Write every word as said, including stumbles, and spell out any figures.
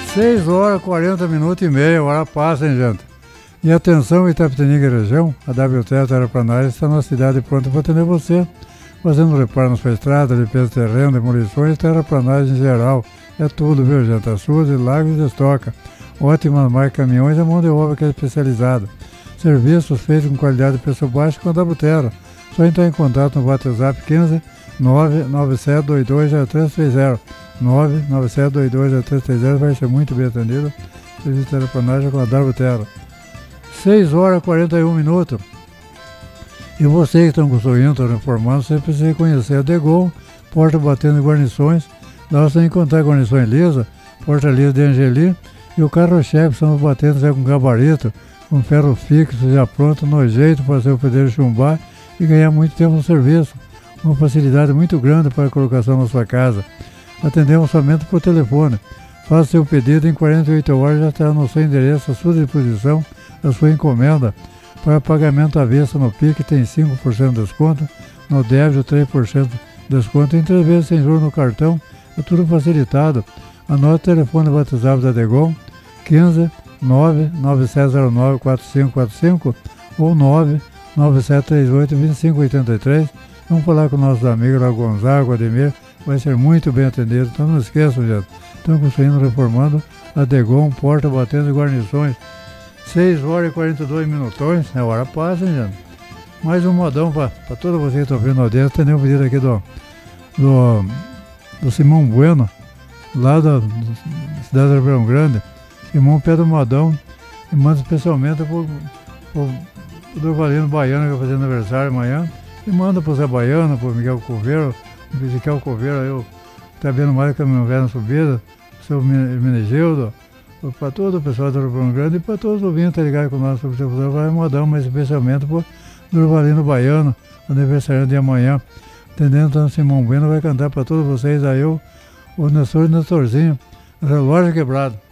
seis horas, quarenta minutos e meia, hora passa, hein, gente? E atenção, Itapetininga e região, a W T Terraplanários está na cidade pronta para atender você, fazendo reparo na sua estrada, limpeza de terreno, demolições, terraplanagens em geral. É tudo, viu, gente? Açudes e lagos de estoca. Ótimas marcas caminhões e mão de obra que é especializada. Serviços feitos com qualidade de preço baixo com a W Terra. Só entrar em contato no WhatsApp quinze nove nove sete dois dois zero três três zero. nove nove sete dois dois zero três três zero, vai ser muito bem atendido. Serviço de terraplanagem com a W Terra. seis horas e quarenta e um minutos. E vocês que estão construindo, estão reformando, você precisa conhecer a Degol, porta batendo em guarnições. Lá você vai encontrar guarnições lisa, porta lisa de Angeli e o carro-chefe são os batentes já com gabarito, com ferro fixo já pronto, no jeito para seu pedreiro chumbar e ganhar muito tempo no serviço. Uma facilidade muito grande para a colocação na sua casa. Atendemos somente por telefone. Faça seu pedido em quarenta e oito horas, já estará no seu endereço, à sua disposição, a sua encomenda. Para pagamento à vista no PIC tem cinco por cento de desconto, no débito três por cento de desconto, em três vezes sem juros no cartão, é tudo facilitado. Anote o telefone WhatsApp da Degol, quinze nove nove sete zero nove quatro cinco quatro cinco ou nove nove sete três oito dois cinco oito três. Vamos falar com nossos amigos lá, Gonzaga, Ademir, vai ser muito bem atendido. Então não esqueçam, gente, estão construindo, reformando a Degol, porta batendo guarnições. seis horas e quarenta e dois minutões, é hora passa, hein, gente? Mais um modão para todos vocês que estão vendo a audiência. Tem um pedido aqui do, do, do Simão Bueno, lá da, da cidade de Ribeirão Grande. Simão pede um modão e manda especialmente para o Durvalino Baiano, que vai fazer aniversário amanhã. E manda para o Zé Baiano, para o Miguel Coveiro, o Miguel Coveiro, aí eu tá vendo mais caminhão velho na subida, o seu Menegildo, para todo o pessoal do Ribeirão Grande e para todos os ouvintes tá ligado com o nosso professor, vai modão, mas especialmente para o Durvalino Baiano, aniversário de amanhã. Entendendo? Então, Simão Bueno vai cantar para todos vocês aí o, o Nestor e Nestorzinho, Relógio Quebrado.